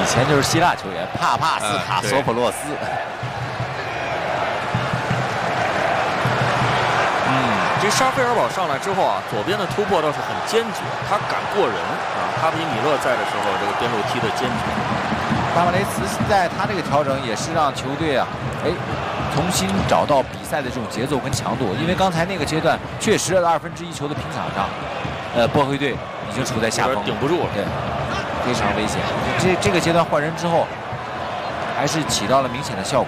以前就是希腊球员帕帕斯塔索普洛斯。 这沙菲尔堡上来之后啊，左边的突破倒是很坚决，他敢过人啊。他比米勒在的时候，这个边路踢得坚决。 巴马雷茨现在他这个调整也是让球队啊，重新找到比赛的这种节奏跟强度。因为刚才那个阶段确实1/2球的平场上，波黑队已经处在下风， 顶不住了， 对，非常危险。这个阶段换人之后，还是起到了明显的效果。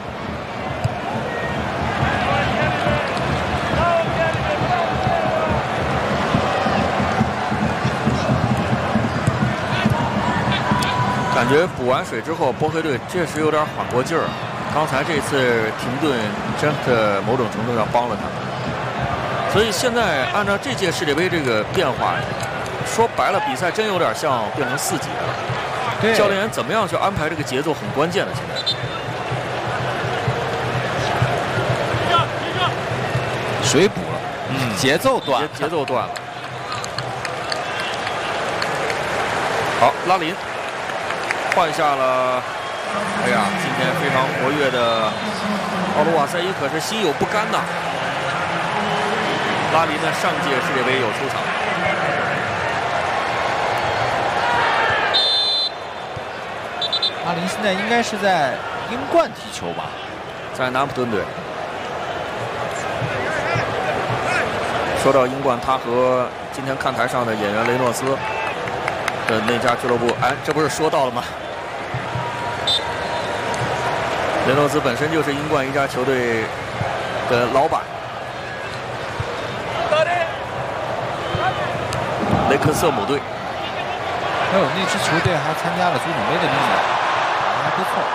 感觉补完水之后，波黑队确实有点缓过劲儿。刚才这次停顿真的某种程度上帮了他们。所以现在按照这届世界杯这个变化，说白了，比赛真有点像变成4节了。 对， 教练员怎么样去安排这个节奏很关键的。现在水补了，节奏断， 节奏断了。好，拉林。换下了，哎呀，今天非常活跃的奥卢瓦塞伊可是心有不甘呐。拉林呢，上届世界杯有出场。 拉林现在应该是在英冠踢球吧， 在南普顿队。说到英冠，他和今天看台上的演员雷诺斯的那家俱乐部，这不是说到了吗？雷诺斯本身就是英冠一家球队的老板，雷克瑟姆队。 还有那支球队还参加了足总杯的比赛，还不错。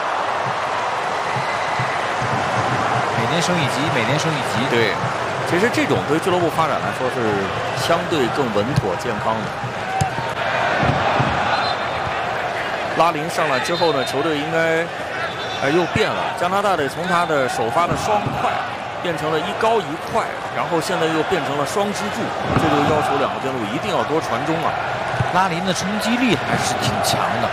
每年升一级，每年升一级。 对，其实这种对俱乐部发展来说是相对更稳妥健康的。拉林上来之后呢，球队应该又变了。加拿大队从他的首发的双快变成了1高1快，然后现在又变成了双支柱，这就要求2个边路一定要多传中啊。 拉林的冲击力还是挺强的。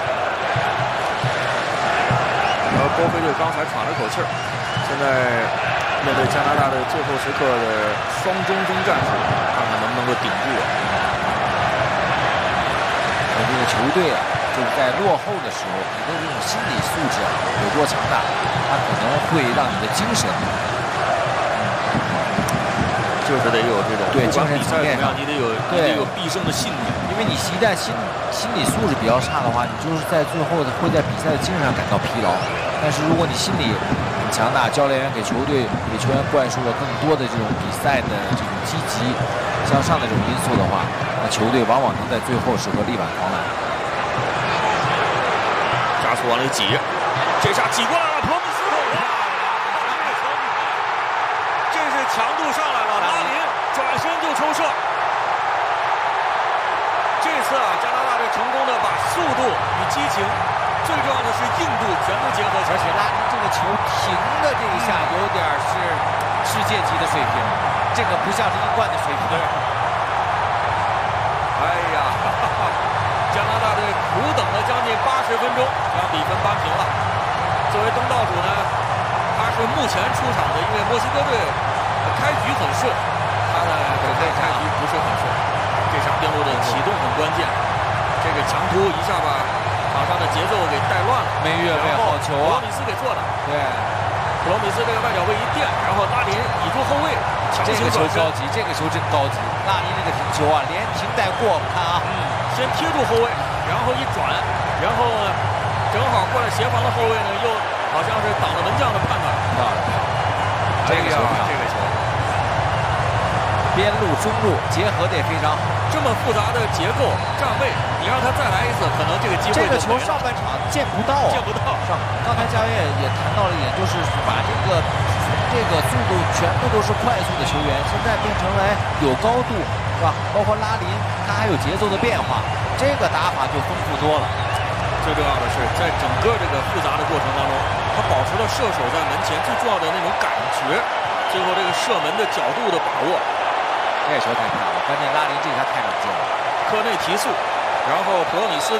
波菲队刚才喘了口气儿，现在面对加拿大的最后时刻的双中锋战术，看看能不能够顶住啊。 这个球队啊，就是在落后的时候，你的这种心理素质啊有多强大，它可能会让你的精神， 就是得有这种对精神比赛怎么样，你得有必胜的信念。 因为你一旦心理素质比较差的话，你就是在最后会在比赛的精神上感到疲劳。但是如果你心理很强大，教练员给球员灌输了更多的这种比赛的这种积极向上的这种因素的话，那球队往往能在最后时刻力挽狂澜。 加速往里挤，这下挤过来了，普罗米斯，这是强度上来了，拉林转身就抽射。这次啊，加拿大队成功的把速度与激情，最重要的是硬度全部结合起来。 而且拉林这个球停的这一下有点是世界级的水平，这个不像是英冠的水平。 哎呀，加拿大队苦等了将近80分钟，将比分扳平了。作为东道主呢，他是目前出场的，因为墨西哥队开局很顺，他呢开局不是很顺。这场边路的启动很关键，这个强突一下把场上的节奏给带乱了。 没越位好球啊！ 普罗米斯给做的。 对， 普罗米斯这个外脚背一垫，然后拉林倚住后卫，强行这个球高级，这个球真高级。拉林这个停球啊，连停带过，看啊， 先贴住后卫，然后一转，然后呢，正好过来协防的后卫呢，又好像是挡了门将的判断。这个球， 边路、中路结合得非常好。 这么复杂的结构站位，你让他再来一次，可能这个机会这个球上半场见不到啊， 见不到。 刚才教练也谈到了一点，就是把这个速度全部都是快速的球员，现在变成了有高度，是吧？包括拉林，他还有节奏的变化，这个打法就丰富多了。 最重要的是，在整个这个复杂的过程当中，他保持了射手在门前最重要的那种感觉，最后这个射门的角度的把握。 这球太漂亮了，关键拉林这下太冷静了， 科内提速，然后普罗米斯。